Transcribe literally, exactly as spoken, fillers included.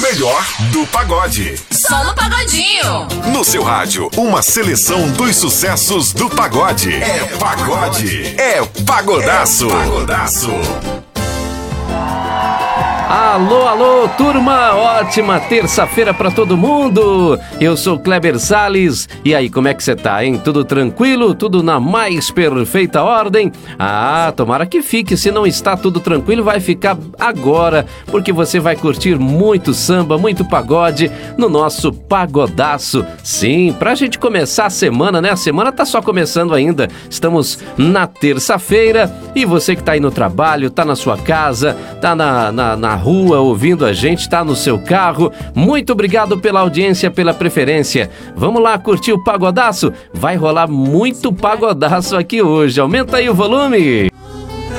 melhor do pagode. Só no Pagodinho. No seu rádio, uma seleção dos sucessos do pagode. É pagode. É pagodaço. É pagodaço. Alô, alô, turma, ótima terça-feira pra todo mundo. Eu sou Kleber Salles. E aí, como é que você tá, hein? Tudo tranquilo? Tudo na mais perfeita ordem? Ah, tomara que fique. Se não está tudo tranquilo, vai ficar agora, porque você vai curtir muito samba, muito pagode no nosso Pagodaço. Sim, pra gente começar a semana, né? A semana tá só começando ainda. Estamos na terça-feira e você que tá aí no trabalho, tá na sua casa, tá na, na, na rua ouvindo a gente, tá no seu carro. Muito obrigado pela audiência, pela preferência. Vamos lá curtir o Pagodaço? Vai rolar muito Pagodaço aqui hoje. Aumenta aí o volume.